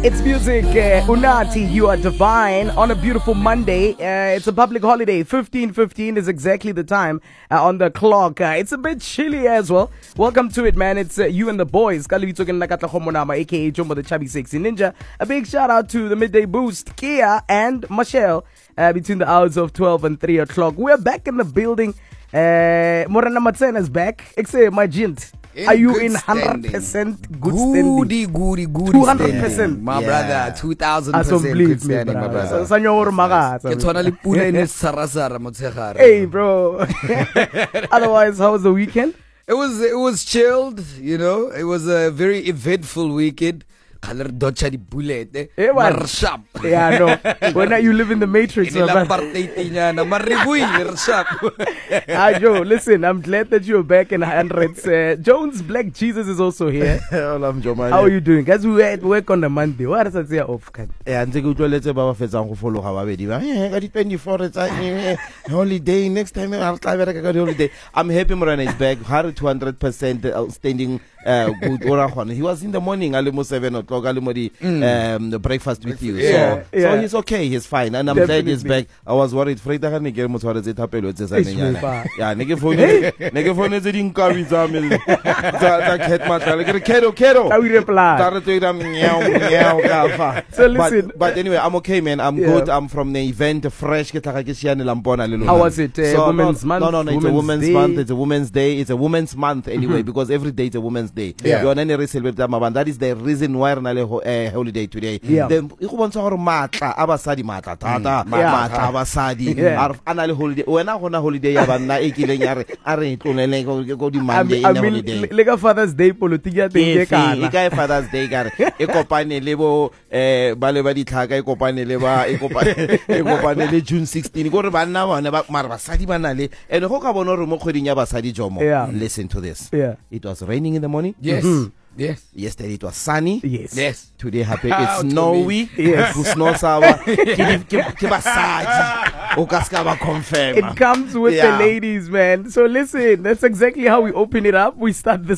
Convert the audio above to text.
It's music, Unati, you are divine on a beautiful Monday. It's a public holiday. 15:15 is exactly the time on the clock. It's a bit chilly as well. Welcome to it, man. It's you and the boys. Aka Jumbo the Chubby Sexy Ninja. A big shout out to the Midday Boost, Kia and Michelle, between the hours of 12 and 3 o'clock. We're back in the building. Morana Matsen is back. Except my gent. Are you in 100% good standing? Goody. 200%. My brother, 2000% good standing, my brother. Hey, bro. Otherwise, how was the weekend? It was chilled, you know. It was a very eventful weekend. Yeah, no. When you live in the Matrix, Joe, listen, I'm glad that you're back in hundreds. Jones Black Jesus is also here. How are you doing? Guys, we were at work on a Monday. What does that say off? Holiday. Next time I'll try holiday. I'm happy Morana is back. 200% outstanding. Good. He was in the morning, almost 7 o'clock. The breakfast with you. So he's okay, he's fine. And I'm glad he's back. I was worried. Yeah, so listen. But anyway, I'm okay, man. I'm good. I'm from the event fresh. How was it? Women's Month? No, it's a Women's Month. It's a Women's Day. It's a Women's Month anyway, because every day is a Women's Day. That is the reason why holiday today. Then abasadi when I on a holiday Father's Day politika Father's Day June 16 listen to this. It was raining in the morning. Yes. Yes. Yesterday it was sunny. Yes. Today happy. It's snowy. Yes. It comes with the ladies, man. So listen, that's exactly how we open it up. We start this